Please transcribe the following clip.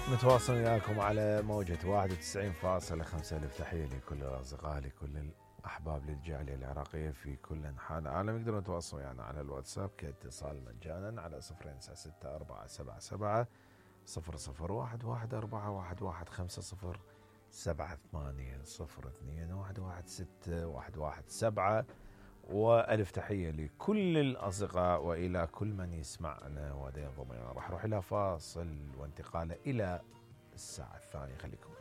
متواصل وياكم على موجة 91.5. ألف تحية لكل الأصدقاء، لكل الأحباب للجالية العراقية في كل أنحاء العالم. يقدرون يتواصلوا يعني على الواتساب كاتصال مجانا على 0 9 4 7 7 0 0 1 1 5 0 7 8 0 2 1 1 6 1 1 7. وألف تحية لكل الأصدقاء وإلى كل من يسمعنا ودين ضمينا. راح نروح إلى فاصل وانتقال إلى الساعة الثانية. خليكم